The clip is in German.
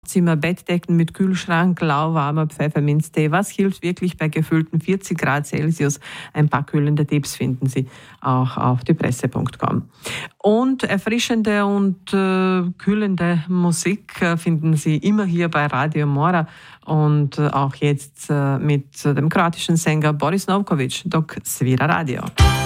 Zimmer, Bettdecken mit Kühlschrank, lauwarmer Pfefferminztee. Was hilft wirklich bei gefühlten 40 Grad Celsius? Ein paar kühlende Tipps finden Sie auch auf diepresse.com. Und erfrischende und kühlende Musik finden Sie immer hier bei Radio Mora und auch jetzt mit dem kroatischen Sänger Boris Novković, Dok svira radio.